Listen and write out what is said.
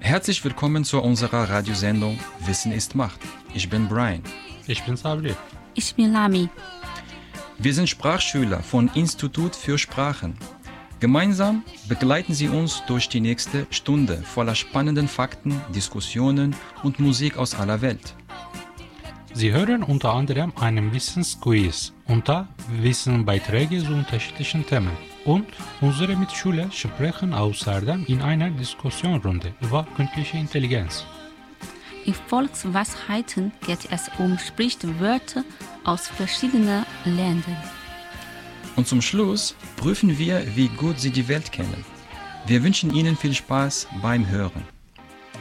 Herzlich willkommen zu unserer Radiosendung Wissen ist Macht. Ich bin Brian. Ich bin Sabri. Ich bin Lami. Wir sind Sprachschüler von Institut für Sprachen. Gemeinsam begleiten Sie uns durch die nächste Stunde voller spannenden Fakten, Diskussionen und Musik aus aller Welt. Sie hören unter anderem einen Wissensquiz unter Wissenbeiträge zu unterschiedlichen Themen. Und unsere Mitschüler sprechen außerdem in einer Diskussionsrunde über künstliche Intelligenz. In Volksweisheiten geht es um Sprichwörter aus verschiedenen Ländern. Und zum Schluss prüfen wir, wie gut Sie die Welt kennen. Wir wünschen Ihnen viel Spaß beim Hören.